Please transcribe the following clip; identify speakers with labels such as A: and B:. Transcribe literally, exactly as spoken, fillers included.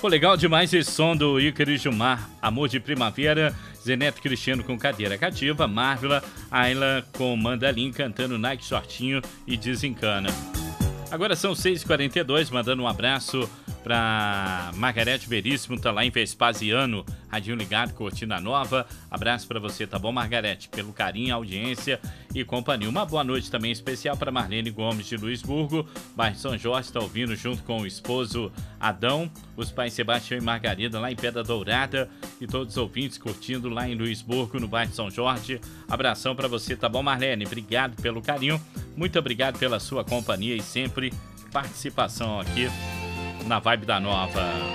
A: Pô, legal demais esse som do Ícaro e Gilmar. Amor de Primavera, Zeneto Cristiano com Cadeira Cativa, Marvila, Ayla com Mandalim cantando Nike Shortinho e Desencana. Agora são seis e quarenta e dois, mandando um abraço pra Margarete Veríssimo, tá lá em Vespasiano, radinho ligado, Cortina Nova. Abraço pra você, tá bom, Margarete? Pelo carinho, audiência e companhia. Uma boa noite também especial pra Marlene Gomes de Luisburgo, bairro São Jorge, tá ouvindo junto com o esposo Adão, os pais Sebastião e Margarida lá em Pedra Dourada e todos os ouvintes curtindo lá em Luisburgo, no bairro São Jorge. Abração pra você, tá bom, Marlene? Obrigado pelo carinho, muito obrigado pela sua companhia e sempre participação aqui na Vibe da Nova.